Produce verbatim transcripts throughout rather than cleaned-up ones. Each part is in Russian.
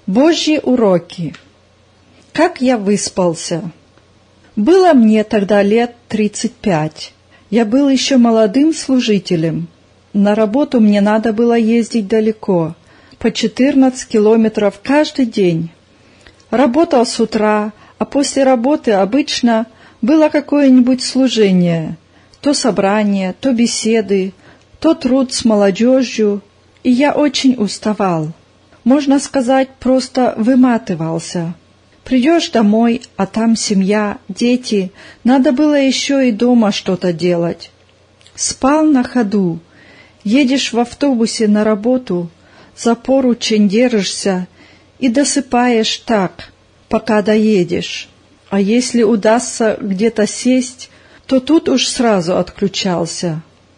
Божьи уроки. Как я выспался. Было мне тогда лет тридцать пять. Я был еще молодым служителем. На работу мне надо было ездить далеко, по четырнадцать километров каждый день. Работал с утра, а после работы обычно было какое-нибудь служение, то собрание, то беседы, то труд с молодежью, и я очень уставал. Можно сказать, просто выматывался. Придешь домой, а там семья, дети, надо было еще и дома что-то делать. Спал на ходу. Едешь в автобусе на работу, за поручень держишься и досыпаешь так, пока доедешь. А если удастся где-то сесть, то тут уж сразу отключался.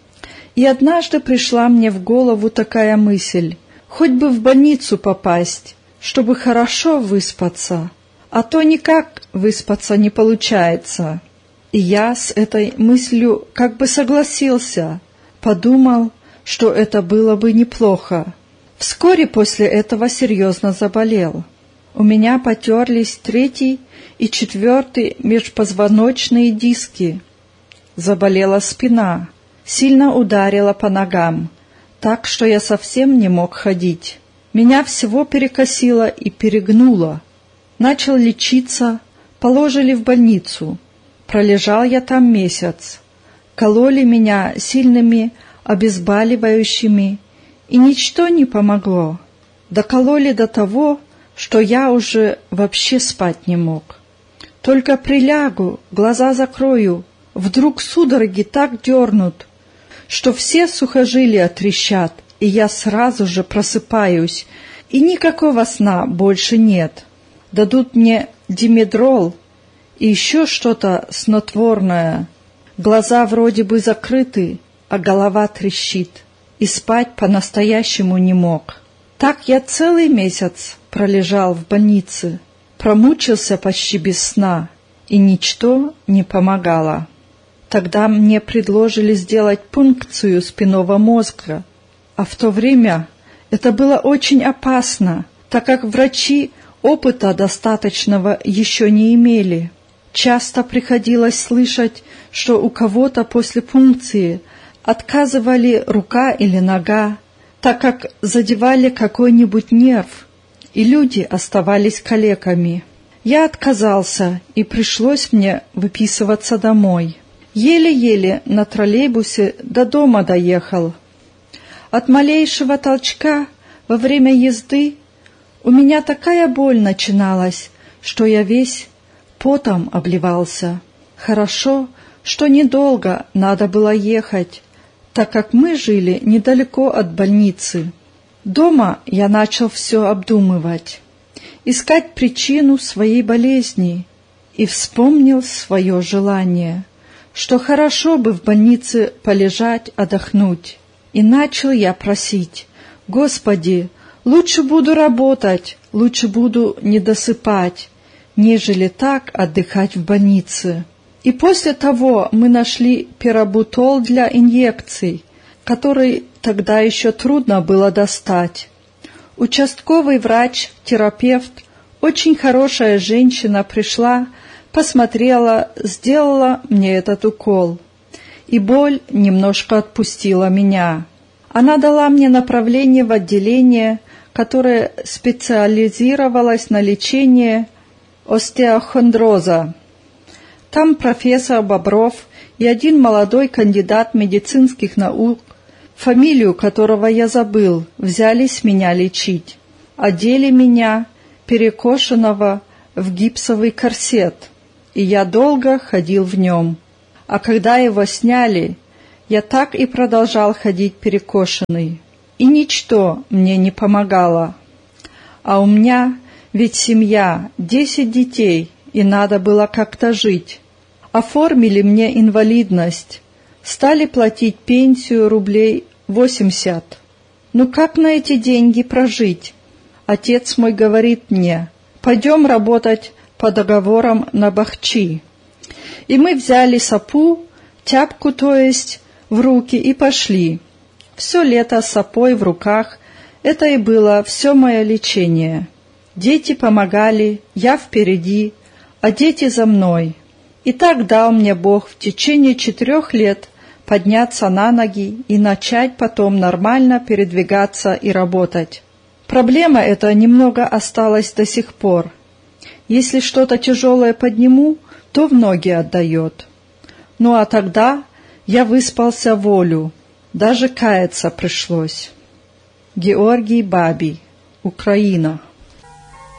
И однажды пришла мне в голову такая мысль: хоть бы в больницу попасть, чтобы хорошо выспаться, а то никак выспаться не получается. И я с этой мыслью как бы согласился, подумал, что это было бы неплохо. Вскоре после этого серьезно заболел. У меня потерлись третий и четвертый межпозвоночные диски. Заболела спина, сильно ударила по ногам, так что я совсем не мог ходить. Меня всего перекосило и перегнуло. Начал лечиться, положили в больницу. Пролежал я там месяц. Кололи меня сильными обезболивающими, и ничто не помогло. Докололи до того, что я уже вообще спать не мог. Только прилягу, глаза закрою, вдруг судороги так дернут, что все сухожилия трещат, и я сразу же просыпаюсь, и никакого сна больше нет. Дадут мне димедрол и еще что-то снотворное. Глаза вроде бы закрыты, а голова трещит, и спать по-настоящему не мог. Так я целый месяц пролежал в больнице, промучился почти без сна, и ничто не помогало. Тогда мне предложили сделать пункцию спинного мозга, а в то время это было очень опасно, так как врачи опыта достаточного еще не имели. Часто приходилось слышать, что у кого-то после пункции отказывали рука или нога, так как задевали какой-нибудь нерв, и люди оставались калеками. Я отказался, и пришлось мне выписываться домой. Еле-еле на троллейбусе до дома доехал. От малейшего толчка во время езды у меня такая боль начиналась, что я весь потом обливался. Хорошо, что недолго надо было ехать, так как мы жили недалеко от больницы. Дома я начал все обдумывать, искать причину своей болезни, и вспомнил свое желание, что хорошо бы в больнице полежать, отдохнуть. И начал я просить: «Господи, лучше буду работать, лучше буду не досыпать, нежели так отдыхать в больнице». И после того мы нашли пирабутол для инъекций, который тогда еще трудно было достать. Участковый врач, терапевт, очень хорошая женщина пришла, посмотрела, сделала мне этот укол, и боль немножко отпустила меня. Она дала мне направление в отделение, которое специализировалось на лечении остеохондроза. Там профессор Бобров и один молодой кандидат медицинских наук, фамилию которого я забыл, взялись меня лечить. Одели меня, перекошенного, в гипсовый корсет, и я долго ходил в нем. А когда его сняли, я так и продолжал ходить перекошенный, и ничто мне не помогало. А у меня ведь семья, десять детей, и надо было как-то жить. Оформили мне инвалидность, стали платить пенсию рублей восемьдесят. Ну как на эти деньги прожить? Отец мой говорит мне: пойдем работать по договорам на бахчи. И мы взяли сапу, тяпку, то есть, в руки и пошли. Все лето с сапой в руках, это и было все мое лечение. Дети помогали, я впереди, а дети за мной. И так дал мне Бог в течение четырех лет подняться на ноги и начать потом нормально передвигаться и работать. Проблема эта немного осталась до сих пор. Если что-то тяжелое подниму, то в ноги отдает. Ну а тогда я выспался волю, даже каяться пришлось. Георгий Бабий, Украина.